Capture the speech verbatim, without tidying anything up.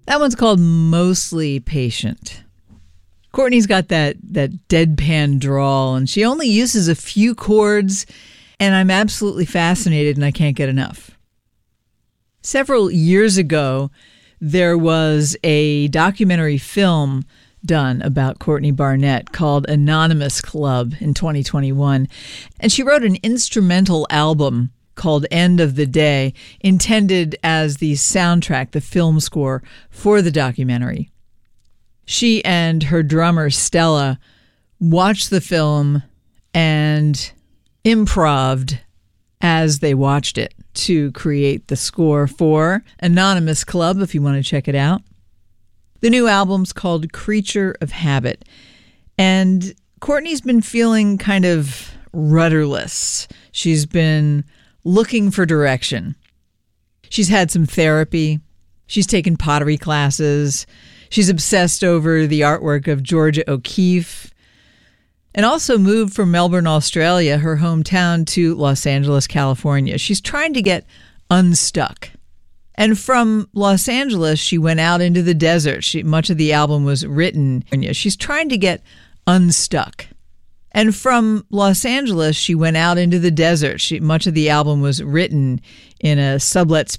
That one's called Mostly Patient. Courtney's got that, that deadpan drawl, and she only uses a few chords, and I'm absolutely fascinated, and I can't get enough. Several years ago, there was a documentary film done about Courtney Barnett called Anonymous Club in twenty twenty-one, and she wrote an instrumental album called End of the Day, intended as the soundtrack, the film score for the documentary. She and her drummer, Stella, watched the film and improv'd as they watched it to create the score for Anonymous Club, if you want to check it out. The new album's called Creature of Habit, and Courtney's been feeling kind of rudderless. She's been looking for direction. She's had some therapy. She's taken pottery classes. She's obsessed over the artwork of Georgia O'Keeffe, and also moved from Melbourne, Australia, her hometown, to Los Angeles, California. She's trying to get unstuck. And from Los Angeles, she went out into the desert. She, much of the album was written. She's trying to get unstuck. And from Los Angeles, she went out into the desert. She, much of the album was written in a sublet